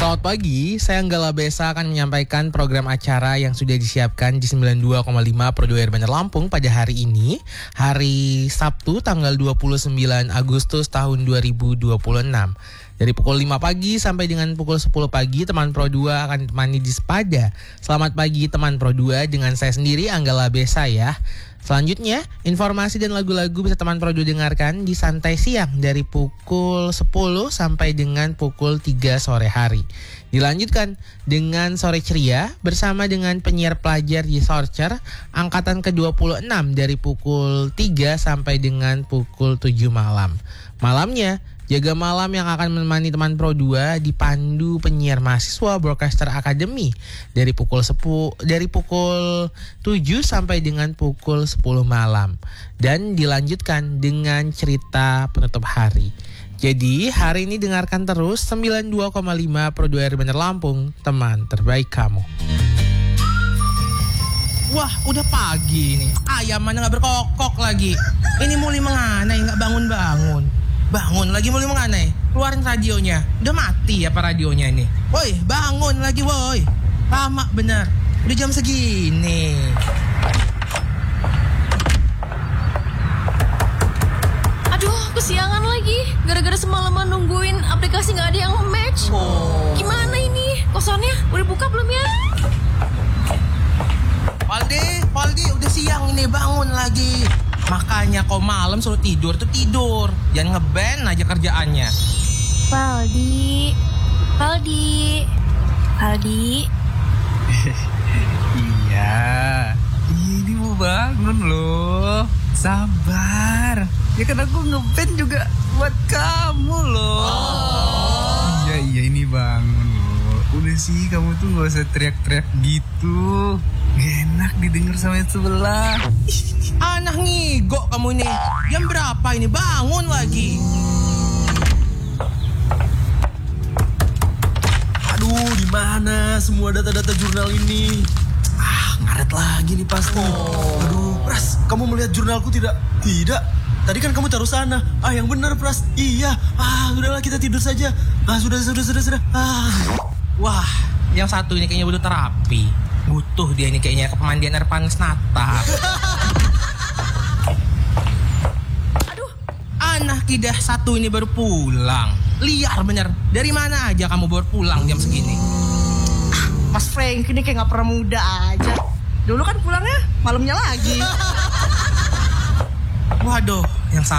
Selamat pagi, saya Anggala Besa akan menyampaikan program acara yang sudah disiapkan di 92,5 Pro 2 Banjar Lampung pada hari ini, hari Sabtu tanggal 29 Agustus tahun 2026. Dari pukul 5 pagi sampai dengan pukul 10 pagi, teman Pro 2 akan ditemani di Sepada. Selamat pagi teman Pro 2 dengan saya sendiri Anggala Besa ya. Selanjutnya, informasi dan lagu-lagu bisa teman Pro 2 dengarkan di Santai Siang dari pukul 10 sampai dengan pukul 3 sore hari. Dilanjutkan dengan Sore Ceria bersama dengan penyiar pelajar di Sorcer angkatan ke-26 dari pukul 3 sampai dengan pukul 7 malam. Malamnya, Jaga Malam yang akan menemani teman Pro 2 dipandu penyiar mahasiswa Broadcaster Academy dari pukul 7 sampai dengan pukul 10 malam. Dan dilanjutkan dengan cerita penutup hari. Jadi hari ini dengarkan terus 92,5 Pro 2 Banjar Lampung, teman terbaik kamu. Wah, udah pagi nih. Ayam mana gak berkokok lagi. Ini mulai menganai, gak bangun-bangun. Bangun lagi mulai menganai. Keluarin radionya. Udah mati apa radionya ini? Woi, bangun lagi woi. Lama bener. Udah jam segini. Aduh, kesiangan lagi. Gara-gara semalaman nungguin aplikasi gak ada yang match. Gimana ini? Kosannya udah buka belum ya? Valdi, udah siang ini, bangun lagi. Makanya kau malam suruh tidur tuh tidur. Jangan ngeband aja kerjaannya. Valdi. Iya, ini mau bangun loh. Sabar. Ya kan aku ngeband juga buat kamu loh. Iya ini bangun loh. Udah sih kamu tuh gak usah teriak-teriak gitu. Gak enak didengar sama yang sebelah. Anak ngigo kamu ini. Jam berapa ini? Bangun lagi. Aduh, di mana semua data-data jurnal ini? Ngaret lagi nih pasti. Aduh, Pras, kamu melihat jurnalku tidak? Tidak. Tadi kan kamu taruh sana. Yang benar, Pras. Iya. Udahlah kita tidur saja. Sudah. Wah, yang satu ini kayaknya butuh terapi. Butuh dia ini kayaknya ke pemandian air panas Natal. Aduh, anak kidah satu ini baru pulang. Liar bener. Dari mana aja kamu baru pulang jam segini? Mas Frank ini kayak gak pernah muda aja. Dulu kan pulangnya malamnya lagi. Waduh, yang